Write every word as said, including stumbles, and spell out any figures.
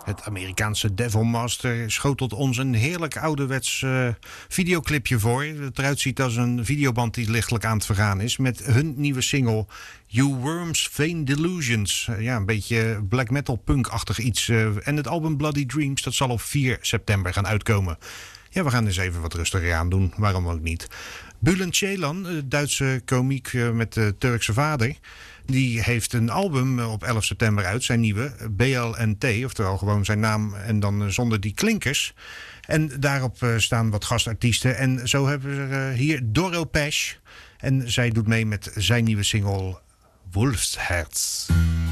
Het Amerikaanse Devil Master schotelt ons een heerlijk ouderwets uh, videoclipje voor. Het eruit ziet als een videoband die lichtelijk aan het vergaan is. Met hun nieuwe single You Worms Vain Delusions. Uh, ja, een beetje black metal punk-achtig iets. Uh, en het album Bloody Dreams, dat zal op vier september gaan uitkomen. Ja, we gaan eens even wat rustiger aan doen. Waarom ook niet. Bülent Ceylan, de Duitse komiek met de Turkse vader, die heeft een album op elf september uit, zijn nieuwe, B L N T, oftewel gewoon zijn naam en dan zonder die klinkers. En daarop staan wat gastartiesten. En zo hebben we hier Doro Pesch. En zij doet mee met zijn nieuwe single Wolfsherz.